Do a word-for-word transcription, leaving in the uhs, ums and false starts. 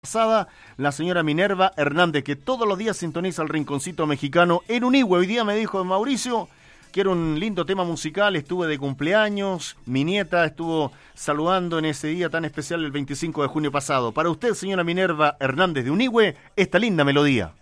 Pasada, la señora Minerva Hernández, que todos los días sintoniza el Rinconcito Mexicano en Unigüe. Hoy día me dijo Mauricio, quiero un lindo tema musical, estuve de cumpleaños, mi nieta estuvo saludando en ese día tan especial el veinticinco de junio pasado. Para usted, señora Minerva Hernández de Unigüe, esta linda melodía.